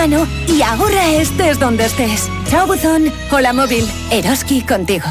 Y ahorra estés donde estés. Chao Buzón, hola móvil, Eroski contigo.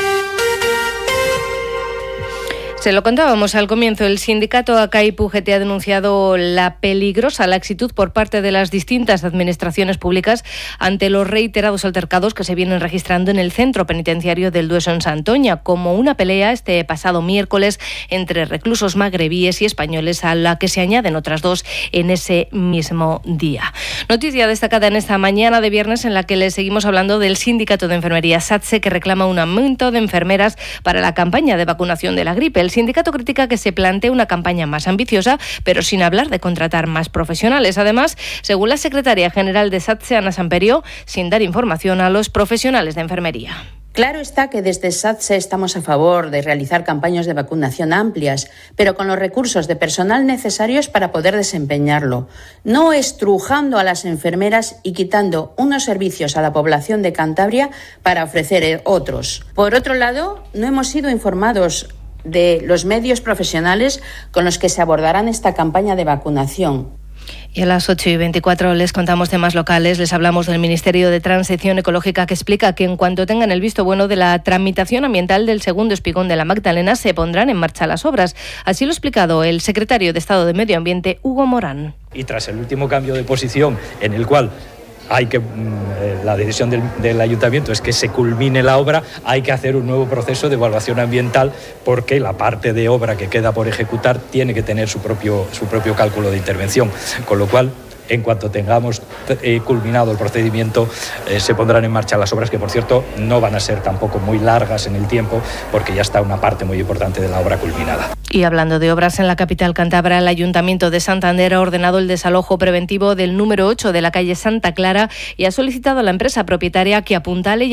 Se lo contábamos al comienzo, el sindicato ACAIP-UGT ha denunciado la peligrosa laxitud por parte de las distintas administraciones públicas ante los reiterados altercados que se vienen registrando en el centro penitenciario del Dueso en Santoña, como una pelea este pasado miércoles entre reclusos magrebíes y españoles, a la que se añaden otras dos en ese mismo día. Noticia destacada en esta mañana de viernes en la que le seguimos hablando del sindicato de enfermería SATSE, que reclama un aumento de enfermeras para la campaña de vacunación de la gripe. El sindicato critica que se plantee una campaña más ambiciosa, pero sin hablar de contratar más profesionales. Además, según la secretaria general de SATSE, Ana Samperio, sin dar información a los profesionales de enfermería. Claro está que desde SATSE estamos a favor de realizar campañas de vacunación amplias, pero con los recursos de personal necesarios para poder desempeñarlo, no estrujando a las enfermeras y quitando unos servicios a la población de Cantabria para ofrecer otros. Por otro lado, no hemos sido informados de los medios profesionales con los que se abordarán esta campaña de vacunación. Y a las 8:24 les contamos temas locales. Les hablamos del Ministerio de Transición Ecológica, que explica que en cuanto tengan el visto bueno de la tramitación ambiental del segundo espigón de la Magdalena, se pondrán en marcha las obras. Así lo ha explicado el secretario de Estado de Medio Ambiente, Hugo Morán. Y tras el último cambio de posición, en el cual la decisión del ayuntamiento es que se culmine la obra, hay que hacer un nuevo proceso de evaluación ambiental, porque la parte de obra que queda por ejecutar tiene que tener su propio cálculo de intervención, con lo cual, en cuanto tengamos culminado el procedimiento, se pondrán en marcha las obras, que por cierto no van a ser tampoco muy largas en el tiempo, porque ya está una parte muy importante de la obra culminada. Y hablando de obras en la capital cántabra, el Ayuntamiento de Santander ha ordenado el desalojo preventivo del número 8 de la calle Santa Clara y ha solicitado a la empresa propietaria que apuntale